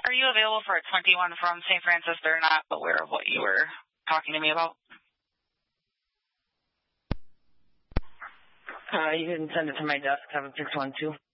are you available for a 21 from St. Francis? They're not aware of what you were talking to me about. You can send it to my desk, 7612.